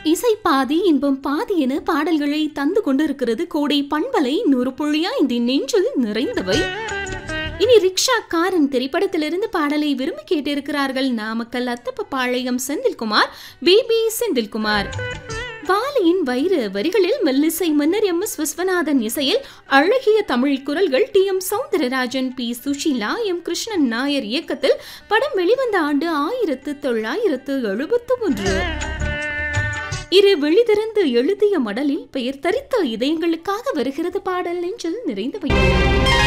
இசை பாதி இன்பம் பாதி என பாடல்களை தந்து கொண்டிருக்கிறது கோடை பண்பலை 100.5 நெஞ்சில் நிறைந்தவை. இனி ரிக்ஷா காரன் திரைப்படத்திலிருந்து பாடலை விரும்பி கேட்டிருக்கிறார்கள் நாமக்கல் அத்தப்பபாளையம் செந்தில்குமார், பேபி செந்தில்குமார். வாலியின் வைர வரிகளில் மெல்லிசை மன்னர் MS விஸ்வநாதன் இசையில் அழகிய தமிழ் குரல்கள் TM Soundararajan, P Sushila, M Krishnan Nair இயக்கத்தில் படம் வெளிவந்த ஆண்டு 1971. இரு வெளிதிறந்து எழுதிய மடலில் பெயர் தரித்த இதயங்களுக்காக வருகிறது பாடல் நெஞ்சில் நிறைந்தவை.